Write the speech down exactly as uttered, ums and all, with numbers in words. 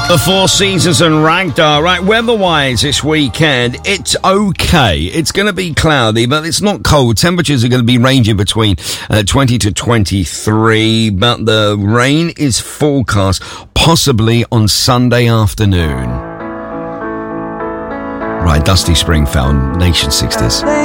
The Four Seasons and Ragdoll. Right, weather-wise this weekend, it's okay. It's going to be cloudy, but it's not cold. Temperatures are going to be ranging between uh, twenty to twenty-three, but the rain is forecast possibly on Sunday afternoon. Right, Dusty Springfield, Nation sixties.